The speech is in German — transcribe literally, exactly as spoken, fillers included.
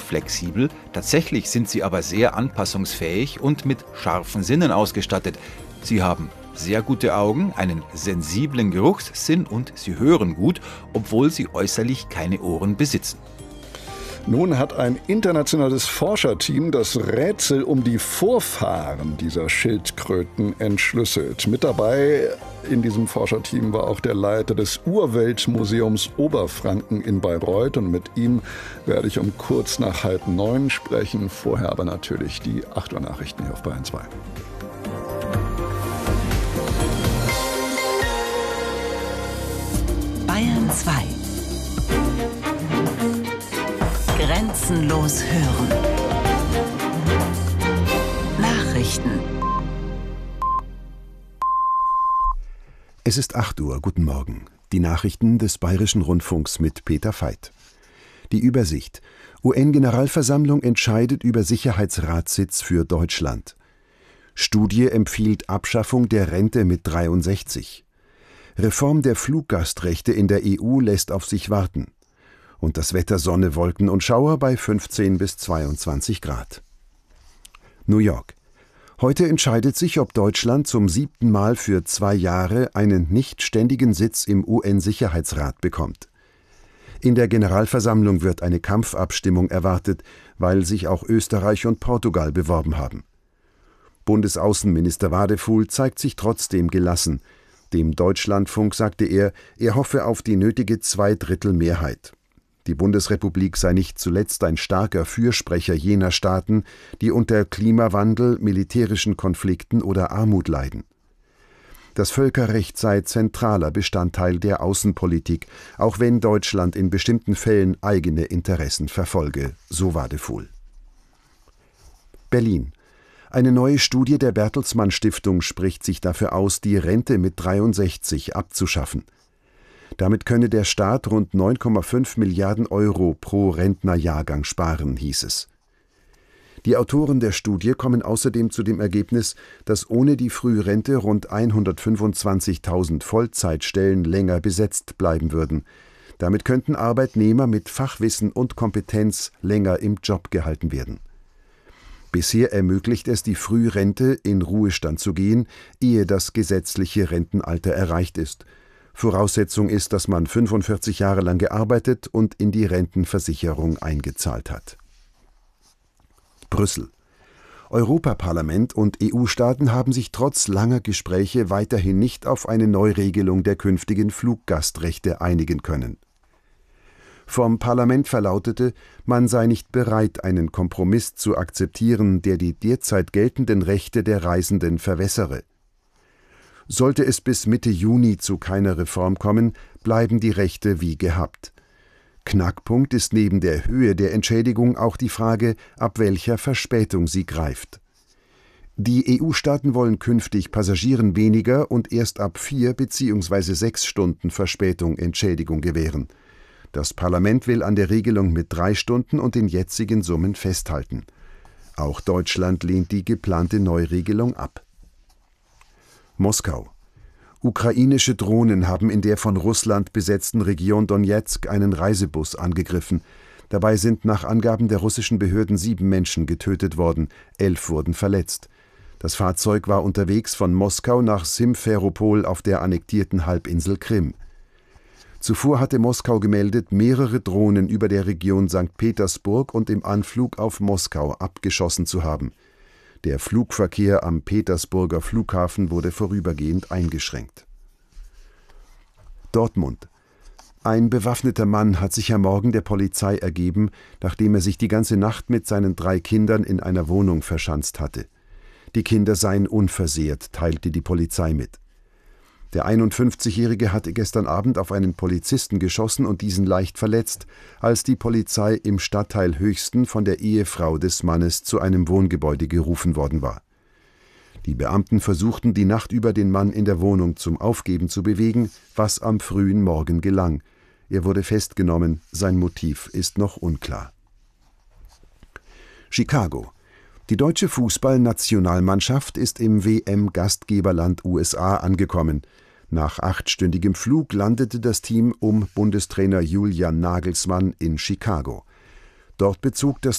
flexibel, tatsächlich sind sie aber sehr anpassungsfähig und mit scharfen Sinnen ausgestattet. Sie haben sehr gute Augen, einen sensiblen Geruchssinn und sie hören gut, obwohl sie äußerlich keine Ohren besitzen. Nun hat ein internationales Forscherteam das Rätsel um die Vorfahren dieser Schildkröten entschlüsselt. Mit dabei in diesem Forscherteam war auch der Leiter des Urweltmuseums Oberfranken in Bayreuth. Und mit ihm werde ich um kurz nach halb neun sprechen. Vorher aber natürlich die acht Uhr Nachrichten hier auf Bayern zwei. Bayern zwei. Grenzenlos hören. Nachrichten. Es ist acht Uhr. Guten Morgen. Die Nachrichten des Bayerischen Rundfunks mit Peter Veit. Die Übersicht. U N-Generalversammlung entscheidet über Sicherheitsratssitz für Deutschland. Studie empfiehlt Abschaffung der Rente mit dreiundsechzig. Reform der Fluggastrechte in der E U lässt auf sich warten. Und das Wetter Sonne, Wolken und Schauer bei fünfzehn bis zweiundzwanzig Grad. New York. Heute entscheidet sich, ob Deutschland zum siebten Mal für zwei Jahre einen nicht ständigen Sitz im U N-Sicherheitsrat bekommt. In der Generalversammlung wird eine Kampfabstimmung erwartet, weil sich auch Österreich und Portugal beworben haben. Bundesaußenminister Wadefuhl zeigt sich trotzdem gelassen. Dem Deutschlandfunk sagte er, er hoffe auf die nötige Zweidrittelmehrheit. Die Bundesrepublik sei nicht zuletzt ein starker Fürsprecher jener Staaten, die unter Klimawandel, militärischen Konflikten oder Armut leiden. Das Völkerrecht sei zentraler Bestandteil der Außenpolitik, auch wenn Deutschland in bestimmten Fällen eigene Interessen verfolge, so Wadefuhl. Berlin. Eine neue Studie der Bertelsmann Stiftung spricht sich dafür aus, die Rente mit dreiundsechzig abzuschaffen. Damit könne der Staat rund neun Komma fünf Milliarden Euro pro Rentnerjahrgang sparen, hieß es. Die Autoren der Studie kommen außerdem zu dem Ergebnis, dass ohne die Frührente rund hundertfünfundzwanzigtausend Vollzeitstellen länger besetzt bleiben würden. Damit könnten Arbeitnehmer mit Fachwissen und Kompetenz länger im Job gehalten werden. Bisher ermöglicht es die Frührente, in Ruhestand zu gehen, ehe das gesetzliche Rentenalter erreicht ist. Voraussetzung ist, dass man fünfundvierzig Jahre lang gearbeitet und in die Rentenversicherung eingezahlt hat. Brüssel. Europaparlament und E U-Staaten haben sich trotz langer Gespräche weiterhin nicht auf eine Neuregelung der künftigen Fluggastrechte einigen können. Vom Parlament verlautete, man sei nicht bereit, einen Kompromiss zu akzeptieren, der die derzeit geltenden Rechte der Reisenden verwässere. Sollte es bis Mitte Juni zu keiner Reform kommen, bleiben die Rechte wie gehabt. Knackpunkt ist neben der Höhe der Entschädigung auch die Frage, ab welcher Verspätung sie greift. Die E U-Staaten wollen künftig Passagieren weniger und erst ab vier bzw. sechs Stunden Verspätung Entschädigung gewähren. Das Parlament will an der Regelung mit drei Stunden und den jetzigen Summen festhalten. Auch Deutschland lehnt die geplante Neuregelung ab. Moskau. Ukrainische Drohnen haben in der von Russland besetzten Region Donezk einen Reisebus angegriffen. Dabei sind nach Angaben der russischen Behörden sieben Menschen getötet worden, elf wurden verletzt. Das Fahrzeug war unterwegs von Moskau nach Simferopol auf der annektierten Halbinsel Krim. Zuvor hatte Moskau gemeldet, mehrere Drohnen über der Region Sankt Petersburg und im Anflug auf Moskau abgeschossen zu haben. Der Flugverkehr am Petersburger Flughafen wurde vorübergehend eingeschränkt. Dortmund. Ein bewaffneter Mann hat sich am Morgen der Polizei ergeben, nachdem er sich die ganze Nacht mit seinen drei Kindern in einer Wohnung verschanzt hatte. Die Kinder seien unversehrt, teilte die Polizei mit. Der einundfünfzigjährige hatte gestern Abend auf einen Polizisten geschossen und diesen leicht verletzt, als die Polizei im Stadtteil Höchsten von der Ehefrau des Mannes zu einem Wohngebäude gerufen worden war. Die Beamten versuchten die Nacht über den Mann in der Wohnung zum Aufgeben zu bewegen, was am frühen Morgen gelang. Er wurde festgenommen, sein Motiv ist noch unklar. Chicago. Die deutsche Fußballnationalmannschaft ist im W M-Gastgeberland U S A angekommen. Nach achtstündigem Flug landete das Team um Bundestrainer Julian Nagelsmann in Chicago. Dort bezog das